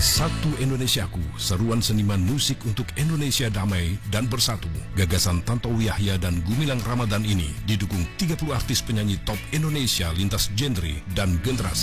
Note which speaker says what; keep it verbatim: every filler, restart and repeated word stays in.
Speaker 1: Satu Indonesiaku, seruan seniman musik untuk Indonesia damai dan bersatu. Gagasan Tantowi Yahya dan Gumilang Ramadan ini didukung tiga puluh artis penyanyi top Indonesia lintas genre dan generasi.